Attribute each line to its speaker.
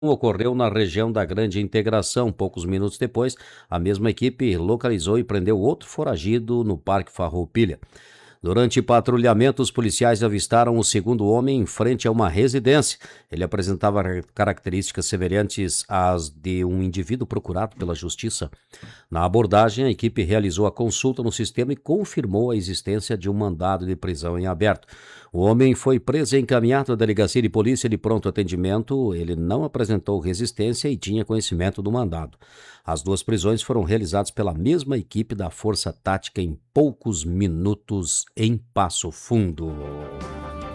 Speaker 1: ocorreu na região da Grande Integração. Poucos minutos depois, a mesma equipe localizou e prendeu outro foragido no Parque Farroupilha. Durante patrulhamento, os policiais avistaram o segundo homem em frente a uma residência. Ele apresentava características semelhantes às de um indivíduo procurado pela justiça. Na abordagem, a equipe realizou a consulta no sistema e confirmou a existência de um mandado de prisão em aberto. O homem foi preso e encaminhado à delegacia de polícia de pronto atendimento. Ele não apresentou resistência e tinha conhecimento do mandado. As duas prisões foram realizadas pela mesma equipe da Força Tática em poucos minutos em Passo Fundo.